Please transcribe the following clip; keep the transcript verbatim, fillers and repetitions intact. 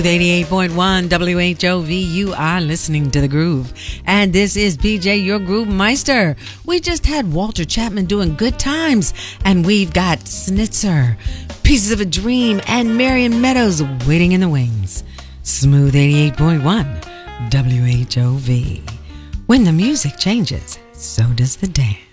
eighty-eight point one W H O V, you are listening to The Groove. And this is P J, your Groove Meister. We just had Walter Chapman doing Good Times, and we've got Snitzer, Pieces of a Dream, and Marion Meadows waiting in the wings. Smooth eighty-eight point one W H O V. When the music changes, so does the dance.